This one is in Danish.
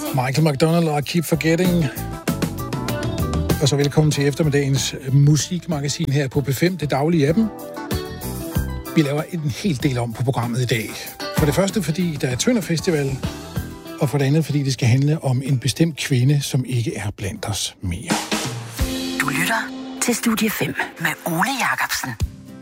Michael McDonald og Keep Forgetting. Og så velkommen til eftermiddagens musikmagasin her på P5, det daglige appen. Vi laver en hel del om på programmet i dag. For det første, fordi der er Tønder Festival, og for det andet, fordi det skal handle om en bestemt kvinde, som ikke er blandt os mere. Du lytter til Studie 5 med Ole Jacobsen.